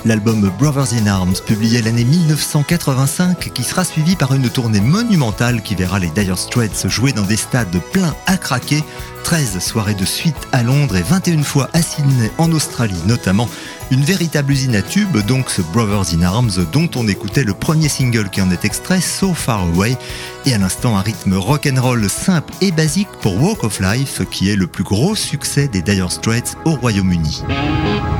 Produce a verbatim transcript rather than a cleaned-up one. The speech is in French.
L'album Brothers in Arms, publié l'année mille neuf cent quatre-vingt-cinq, qui sera suivi par une tournée monumentale qui verra les Dire Straits jouer dans des stades pleins à craquer, treize soirées de suite à Londres et vingt et une fois à Sydney en Australie notamment. Une véritable usine à tubes, donc ce Brothers in Arms, dont on écoutait le premier single qui en est extrait, So Far Away, et à l'instant un rythme rock'n'roll simple et basique pour Walk of Life, qui est le plus gros succès des Dire Straits au Royaume-Uni.